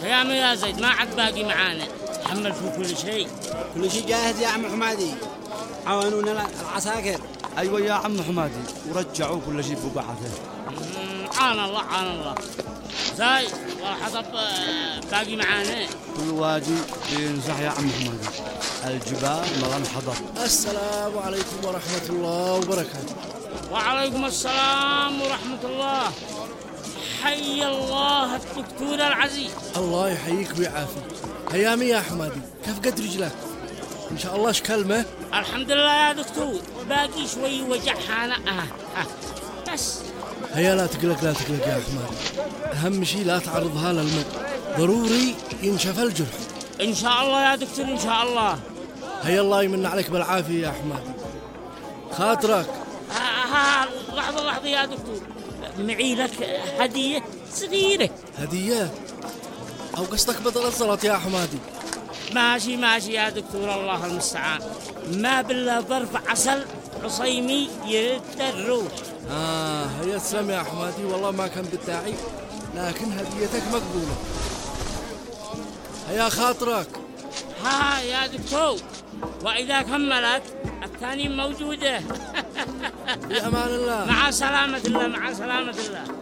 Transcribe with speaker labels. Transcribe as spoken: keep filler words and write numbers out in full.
Speaker 1: خيامي يا زيد ما عاد باقي معانا، حمل فيه كل شيء.
Speaker 2: كل شيء جاهز يا عم حمادي، عاونونا العساكر.
Speaker 3: أيوة يا عم حمادي، ورجعوا كل شيء ببعثه.
Speaker 1: عان الله عان الله. زايد والحطب باقي معانا.
Speaker 3: كل وادي بينزح يا عم حمادي، الجبال ملان حضر.
Speaker 4: السلام عليكم ورحمة الله وبركاته.
Speaker 1: وعليكم السلام ورحمة الله. حي الله الدكتور العزيز.
Speaker 4: الله يحييك ويعافيك. هيامي يا حمادي، كيف قد رجلك؟ إن شاء الله شكلمة.
Speaker 1: الحمد لله يا دكتور، باقي شوي وجع حانا آه. آه. بس
Speaker 4: هيا لا تقلق لا تقلق يا حمادي، أهم شيء لا تعرضها للماء، ضروري ينشف الجرح.
Speaker 1: إن شاء الله يا دكتور إن شاء الله.
Speaker 4: هيا الله يمن عليك بالعافية يا حمادي. خاطرك.
Speaker 1: آه آه لحظة لحظة يا دكتور، معي لك هدية صغيرة.
Speaker 4: هدية؟ أو قصدك بدل الزلط يا حمادي؟
Speaker 1: ماشي ماشي يا دكتور، الله المستعان. ما بالله ظرف عسل عصيمي يرد الروح.
Speaker 4: آه هيا تسلم يا حمادي، والله ما كان بالداعي، لكن هديتك مقبولة. هيا خاطرك.
Speaker 1: ها يا دكتور، وإذا كملت الثاني موجودة.
Speaker 4: بأمان الله.
Speaker 1: مع سلامة الله مع سلامة الله.